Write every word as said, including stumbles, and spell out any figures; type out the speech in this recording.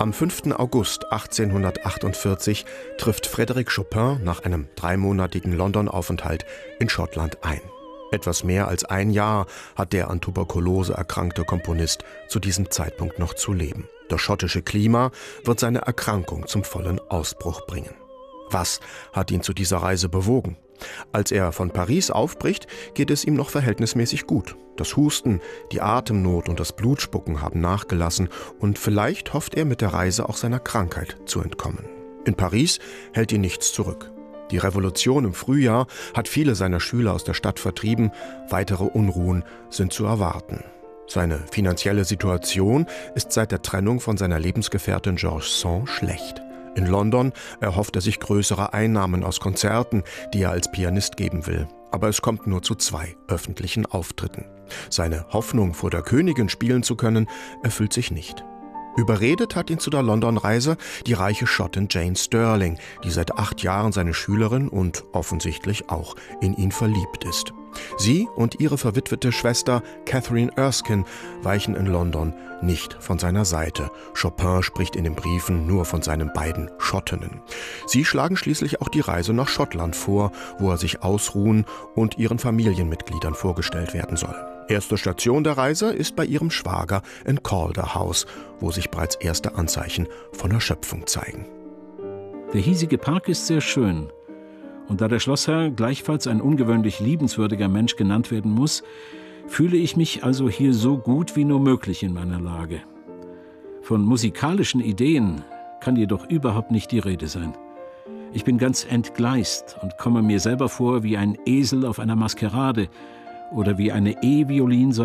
Am fünften August achtzehnhundertachtundvierzig trifft Frédéric Chopin nach einem dreimonatigen London-Aufenthalt in Schottland ein. Etwas mehr als ein Jahr hat der an Tuberkulose erkrankte Komponist zu diesem Zeitpunkt noch zu leben. Das schottische Klima wird seine Erkrankung zum vollen Ausbruch bringen. Was hat ihn zu dieser Reise bewogen? Als er von Paris aufbricht, geht es ihm noch verhältnismäßig gut. Das Husten, die Atemnot und das Blutspucken haben nachgelassen und vielleicht hofft er mit der Reise auch seiner Krankheit zu entkommen. In Paris hält ihn nichts zurück. Die Revolution im Frühjahr hat viele seiner Schüler aus der Stadt vertrieben, weitere Unruhen sind zu erwarten. Seine finanzielle Situation ist seit der Trennung von seiner Lebensgefährtin George Sand schlecht. In London erhofft er sich größere Einnahmen aus Konzerten, die er als Pianist geben will. Aber es kommt nur zu zwei öffentlichen Auftritten. Seine Hoffnung, vor der Königin spielen zu können, erfüllt sich nicht. Überredet hat ihn zu der London-Reise die reiche Schottin Jane Stirling, die seit acht Jahren seine Schülerin und offensichtlich auch in ihn verliebt ist. Sie und ihre verwitwete Schwester Catherine Erskine weichen in London nicht von seiner Seite. Chopin spricht in den Briefen nur von seinen beiden Schottinnen. Sie schlagen schließlich auch die Reise nach Schottland vor, wo er sich ausruhen und ihren Familienmitgliedern vorgestellt werden soll. Erste Station der Reise ist bei ihrem Schwager in Calder House, wo sich bereits erste Anzeichen von Erschöpfung zeigen. Der hiesige Park ist sehr schön. Und da der Schlossherr gleichfalls ein ungewöhnlich liebenswürdiger Mensch genannt werden muss, fühle ich mich also hier so gut wie nur möglich in meiner Lage. Von musikalischen Ideen kann jedoch überhaupt nicht die Rede sein. Ich bin ganz entgleist und komme mir selber vor wie ein Esel auf einer Maskerade oder wie eine E-Violinseite